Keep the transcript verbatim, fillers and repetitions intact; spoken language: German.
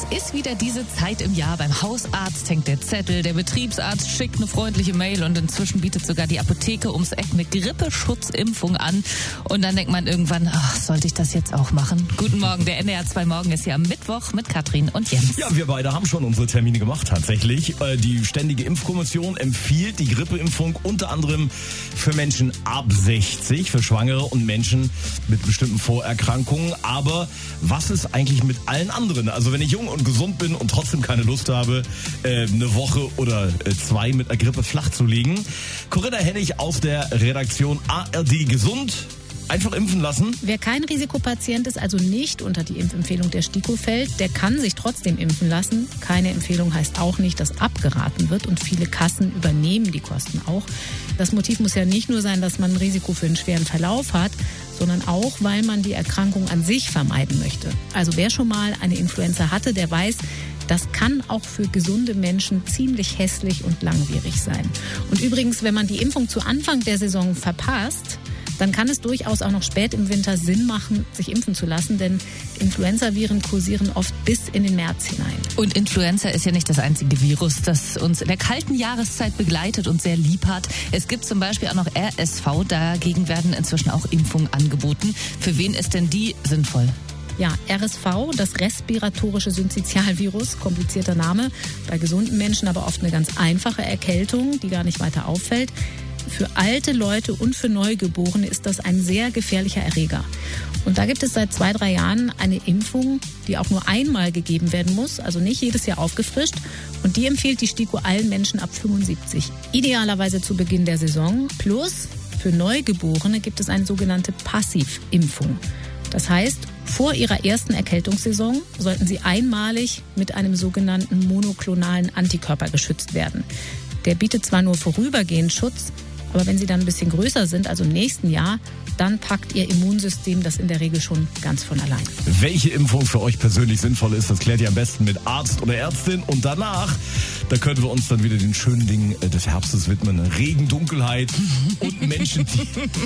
ist wieder diese Zeit im Jahr. Beim Hausarzt hängt der Zettel, der Betriebsarzt schickt eine freundliche Mail und inzwischen bietet sogar die Apotheke ums Eck eine Grippeschutzimpfung an. Und dann denkt man irgendwann, ach, sollte ich das jetzt auch machen? Guten Morgen, der N D R zwei Morgen ist hier am Mittwoch mit Katrin und Jens. Ja, wir beide haben schon unsere Termine gemacht tatsächlich. Die Ständige Impfkommission empfiehlt die Grippeimpfung unter anderem für Menschen ab sechzig, für Schwangere und Menschen mit bestimmten Vorerkrankungen. Aber was ist eigentlich mit allen anderen? Also wenn ich jung und gesund bin und trotzdem keine Lust habe, eine Woche oder zwei mit einer Grippe flach zu liegen. Corinna Hennig aus der Redaktion A R D Gesund. Einfach impfen lassen? Wer kein Risikopatient ist, also nicht unter die Impfempfehlung der STIKO fällt, der kann sich trotzdem impfen lassen. Keine Empfehlung heißt auch nicht, dass abgeraten wird und viele Kassen übernehmen die Kosten auch. Das Motiv muss ja nicht nur sein, dass man ein Risiko für einen schweren Verlauf hat, sondern auch, weil man die Erkrankung an sich vermeiden möchte. Also wer schon mal eine Influenza hatte, der weiß, das kann auch für gesunde Menschen ziemlich hässlich und langwierig sein. Und übrigens, wenn man die Impfung zu Anfang der Saison verpasst, dann kann es durchaus auch noch spät im Winter Sinn machen, sich impfen zu lassen, denn Influenzaviren kursieren oft bis in den März hinein. Und Influenza ist ja nicht das einzige Virus, das uns in der kalten Jahreszeit begleitet und sehr lieb hat. Es gibt zum Beispiel auch noch R S V, dagegen werden inzwischen auch Impfungen angeboten. Für wen ist denn die sinnvoll? Ja, R S V, das respiratorische Synzytialvirus, komplizierter Name, bei gesunden Menschen aber oft eine ganz einfache Erkältung, die gar nicht weiter auffällt. Für alte Leute und für Neugeborene ist das ein sehr gefährlicher Erreger. Und da gibt es seit zwei, drei Jahren eine Impfung, die auch nur einmal gegeben werden muss, also nicht jedes Jahr aufgefrischt. Und die empfiehlt die STIKO allen Menschen ab fünfundsiebzig. Idealerweise zu Beginn der Saison. Plus für Neugeborene gibt es eine sogenannte Passivimpfung. Das heißt, vor ihrer ersten Erkältungssaison sollten sie einmalig mit einem sogenannten monoklonalen Antikörper geschützt werden. Der bietet zwar nur vorübergehend Schutz, aber wenn sie dann ein bisschen größer sind, also im nächsten Jahr, dann packt ihr Immunsystem das in der Regel schon ganz von allein. Welche Impfung für euch persönlich sinnvoll ist, das klärt ihr am besten mit Arzt oder Ärztin. Und danach, da können wir uns dann wieder den schönen Dingen des Herbstes widmen. Regen, Dunkelheit und Menschen, die